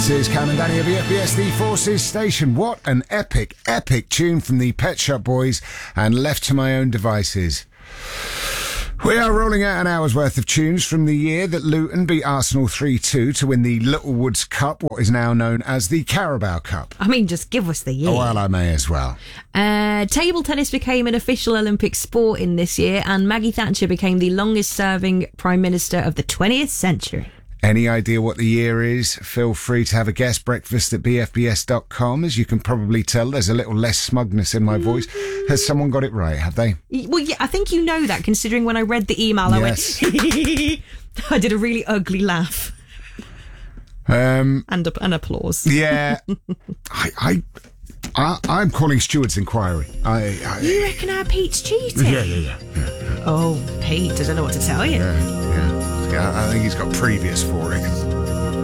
This is Cam and Danny of the FBS The Forces station. What an epic tune from the Pet Shop Boys and Left to My Own Devices. We are rolling out an hour's worth of tunes from the year that Luton beat Arsenal 3-2 to win the Littlewoods Cup, what is now known as the Carabao Cup. I mean, just give us the year. Oh, well, I may as well. Table tennis became an official Olympic sport in this year, and Maggie Thatcher became the longest-serving Prime Minister of the 20th century. Any idea what the year is? Feel free to have a guest breakfast at bfbs.com. As you can probably tell, there's a little less smugness in my voice. Has someone got it right, have they? Well, yeah, I think you know that, considering when I read the email, Yes. I went... I did a really ugly laugh. And an applause. Yeah. I'm calling Stuart's inquiry. You reckon our Pete's cheating? Yeah. Oh, Pete, I don't know what to tell you. Yeah, I think he's got previous for it.